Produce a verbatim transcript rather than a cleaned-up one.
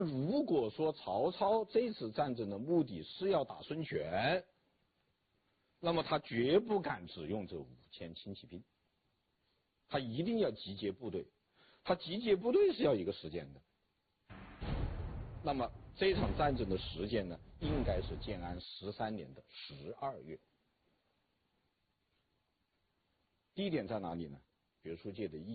如果说曹操这次战争的目的是要打孙权，那么他绝不敢只用这五千轻骑兵，他一定要集结部队，他集结部队是要一个时间的。那么这场战争的时间呢，应该是建安十三年的十二月。地点在哪里呢？学术界的议